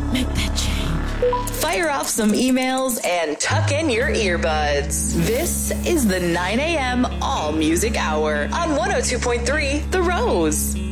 Make that change. Fire off some emails and tuck in your earbuds. This is the 9 a.m. All Music Hour on 102.3 The Rose.